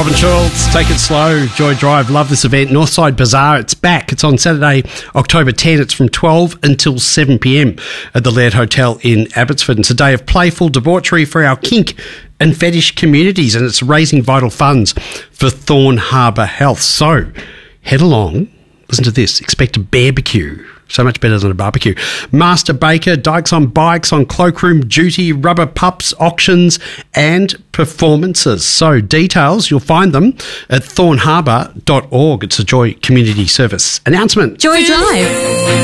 Robin Schultz, Take It Slow, Joy Drive. Love this event. Northside Bazaar, it's back. It's on Saturday, October 10. It's from 12 until 7 p.m. at the Laird Hotel in Abbotsford. It's a day of playful debauchery for our kink and fetish communities, and it's raising vital funds for Thorn Harbour Health. So, head along. Listen to this. Expect a barbecue. So much better than a barbecue. Master Baker, Dykes on Bikes, on Cloakroom Duty, Rubber Pups, auctions and performances. So details, you'll find them at thornharbour.org. It's a Joy Community Service announcement. Joy Drive.